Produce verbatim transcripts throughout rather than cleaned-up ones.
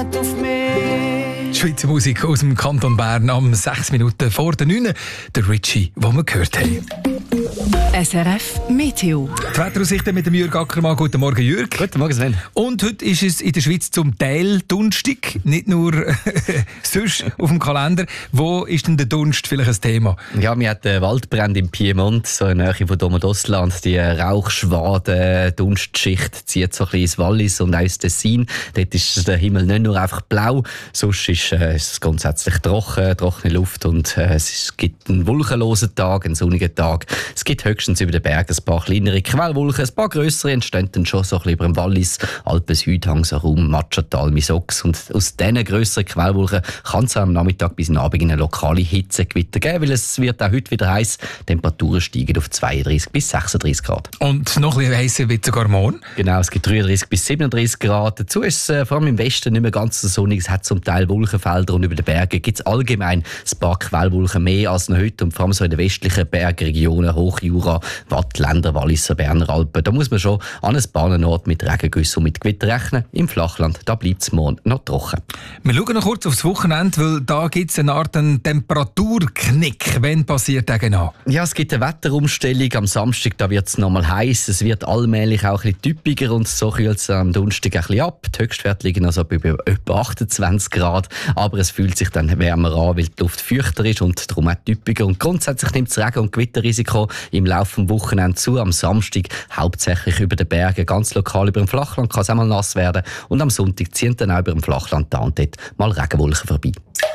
wartet auf mich. Die Schweizer Musik aus dem Kanton Bern am sechs Minuten vor der neun. Der Richie, den wir gehört haben. S R F Meteo. Die Wetteraussichten mit dem Jürg Ackermann. Guten Morgen, Jürg. Guten Morgen, Sven. Und heute ist es in der Schweiz zum Teil Dunstig, nicht nur sonst auf dem Kalender. Wo ist denn der Dunst vielleicht ein Thema? Ja, wir hatten Waldbrände im Piemont, so in der Nähe von Domodosland. Die Rauchschwaden, Dunstschicht zieht so ein bisschen ins Wallis und auch ins Tessin. Dort ist der Himmel nicht nur einfach blau, sonst ist äh, es grundsätzlich trocken, trockene Luft und äh, es gibt einen wolkenlosen Tag, einen sonnigen Tag. Es gibt höchstens über den Bergen ein paar kleinere Quellwolken, ein paar grössere entstehen dann schon so ein bisschen über dem Wallis, Alpen-Südhang, so Raum, Matschental, Misox. Und aus diesen grösseren Quellwolken kann es am Nachmittag bis in den Abend eine lokale Hitzegewitter geben, weil es wird auch heute wieder heiß. Temperaturen steigen auf zweiunddreißig bis sechsunddreißig Grad. Und noch ein bisschen heißer wird sogar morgen? Genau, es gibt dreiunddreißig bis siebenunddreißig Grad. Dazu ist es äh, vor allem im Westen nicht mehr ganz so sonnig. Es hat zum Teil Wolkenfelder und über den Bergen gibt es allgemein ein paar Quellwolken mehr als noch heute. Und vor allem so in den westlichen Bergregionen, Hochjura, Wattländer, Walliser, Berner Alpen. Da muss man schon an ein Bahnenort mit Regengüssen und mit Gewitter rechnen. Im Flachland, da bleibt es morgen noch trocken. Wir schauen noch kurz aufs Wochenende, weil da gibt es eine Art einen Temperaturknick. Wann passiert der genau? Ja, es gibt eine Wetterumstellung. Am Samstag da wird es nochmal heiß. Es wird allmählich auch ein bisschen typischer und so kühlt es am Donnerstag ein bisschen ab. Die Höchstwerte liegen also bei etwa achtundzwanzig Grad. Aber es fühlt sich dann wärmer an, weil die Luft feuchter ist und darum auch typischer. Und grundsätzlich nimmt das Regen- und Gewitterrisiko im Laufe des Wochenende zu. Am Samstag hauptsächlich über den Bergen, ganz lokal über dem Flachland kann es auch mal nass werden. Und am Sonntag ziehen dann auch über dem Flachland da und dort mal Regenwolken vorbei.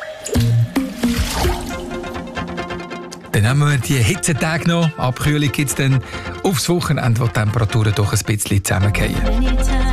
Dann haben wir die Hitzetage noch. Abkühlung gibt es dann aufs Wochenende, wo die Temperaturen doch ein bisschen zusammengehen.